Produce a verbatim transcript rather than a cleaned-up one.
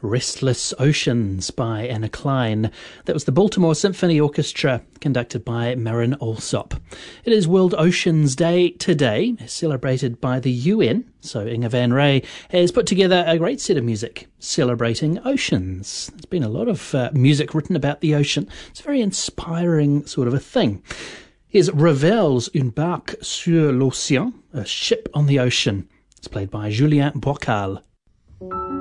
Restless Oceans by Anna Klein. That was the Baltimore Symphony Orchestra, conducted by Marin Alsop. It is World Oceans Day today, celebrated by the U N, so Inga van Rey has put together a great set of music celebrating oceans. There's been a lot of uh, music written about the ocean. It's a very inspiring sort of a thing. Here's Ravel's Une barque sur l'océan, a ship on the ocean. It's played by Julien Bocal.